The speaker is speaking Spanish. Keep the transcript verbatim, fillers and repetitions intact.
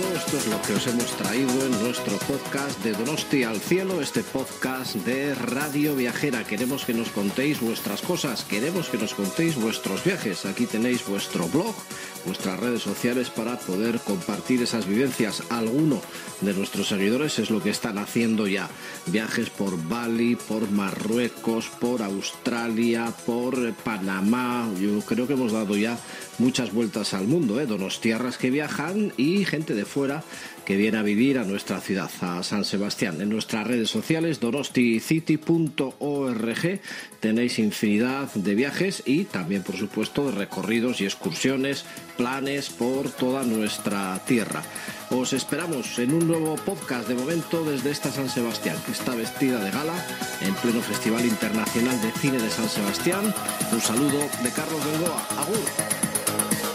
todo esto es lo que os hemos traído en nuestro podcast de Donosti al Cielo, este podcast de Radio Viajera. Queremos que nos contéis vuestras cosas, queremos que nos contéis vuestros viajes. Aquí tenéis vuestro blog, vuestras redes sociales para poder compartir esas vivencias. Alguno de nuestros seguidores es lo que están haciendo ya. Viajes por Bali, por Marruecos, por Australia, por Panamá. Yo creo que hemos dado ya muchas vueltas al mundo, ¿eh? Donostiarras que viajan y gente de fuera que viene a vivir a nuestra ciudad, a San Sebastián. En nuestras redes sociales, donosticity punto org, tenéis infinidad de viajes y también, por supuesto, de recorridos y excursiones, planes por toda nuestra tierra. Os esperamos en un nuevo podcast, de momento desde esta San Sebastián, que está vestida de gala en pleno Festival Internacional de Cine de San Sebastián. Un saludo de Carlos Bengoa. Agur.